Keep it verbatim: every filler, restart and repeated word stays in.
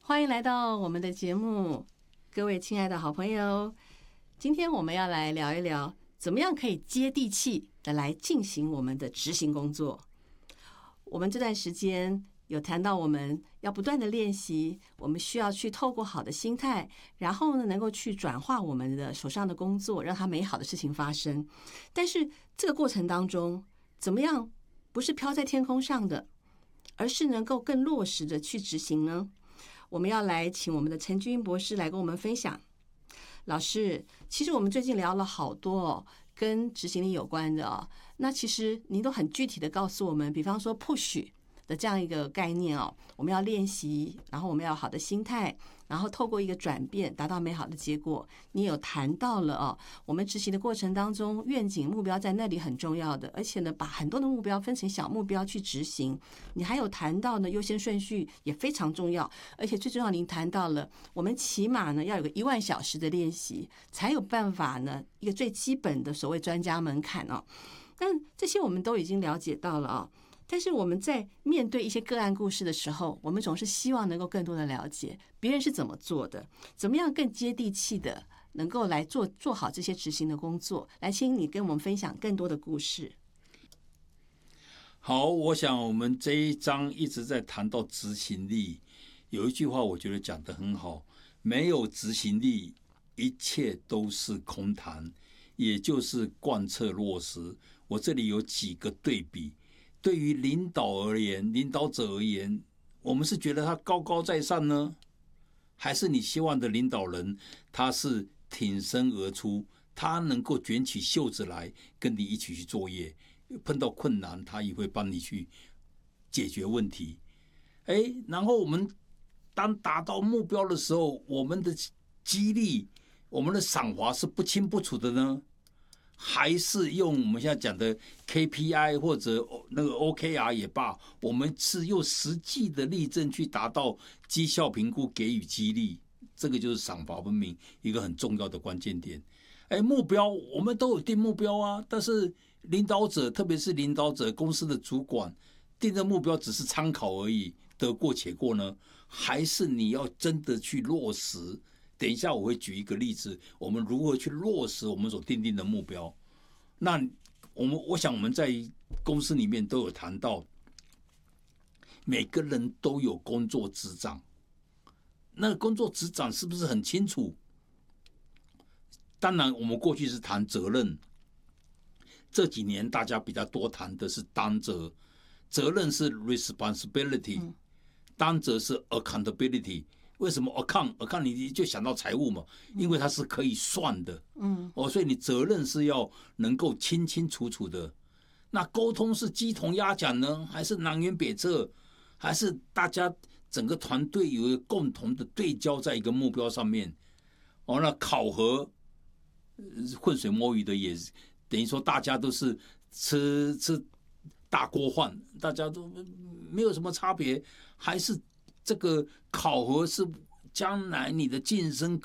欢迎来到我们的节目，各位亲爱的好朋友。今天我们要来聊一聊，怎么样可以接地气的来进行我们的执行工作。我们这段时间有谈到，我们要不断的练习，我们需要去透过好的心态，然后呢，能够去转化我们的手上的工作，让它美好的事情发生。但是这个过程当中，怎么样不是飘在天空上的，而是能够更落实的去执行呢？我们要来请我们的陈君博士来跟我们分享。老师，其实我们最近聊了好多哦，跟执行力有关的哦。那其实您都很具体的告诉我们，比方说 push 的这样一个概念哦，我们要练习，然后我们要有好的心态，然后透过一个转变达到美好的结果。你有谈到了哦，我们执行的过程当中，愿景目标在那里很重要的，而且呢，把很多的目标分成小目标去执行。你还有谈到呢，优先顺序也非常重要，而且最重要，您谈到了我们起码呢要有个一万小时的练习，才有办法呢一个最基本的所谓专家门槛哦。但这些我们都已经了解到了啊、哦。但是我们在面对一些个案故事的时候，我们总是希望能够更多的了解别人是怎么做的，怎么样更接地气的能够来做做好这些执行的工作。来，请你跟我们分享更多的故事。 好，我想我们这一章一直在谈到执行力，有一句话我觉得讲得很好，没有执行力，一切都是空谈，也就是贯彻落实。我这里有几个对比。对于领导而言，领导者而言，我们是觉得他高高在上呢，还是你希望的领导人他是挺身而出，他能够卷起袖子来跟你一起去作业，碰到困难他也会帮你去解决问题。哎，然后我们当达到目标的时候，我们的激励，我们的赏罚是不清不楚的呢，还是用我们现在讲的 K P I 或者那个 O K R 也罢，我们是用实际的例证去达到绩效评估，给予激励，这个就是赏罚分明一个很重要的关键点。哎，目标我们都有定目标啊，但是领导者，特别是领导者公司的主管定的目标只是参考而已，得过且过呢？还是你要真的去落实？等一下我会举一个例子，我们如何去落实我们所定定的目标。那我们我想我们在公司里面都有谈到，每个人都有工作职掌，那个工作职掌是不是很清楚？当然我们过去是谈责任，这几年大家比较多谈的是当责。责任是 responsibility， 当责是 accountability。为什么 account account 你就想到财务嘛？因为它是可以算的，嗯，哦，所以你责任是要能够清清楚楚的。那沟通是鸡同鸭讲呢，还是南辕北辙？还是大家整个团队有一个共同的对焦在一个目标上面？哦，那考核浑水摸鱼的也等于说大家都是吃吃大锅饭，大家都没有什么差别，还是？这个考核是将来你的晋升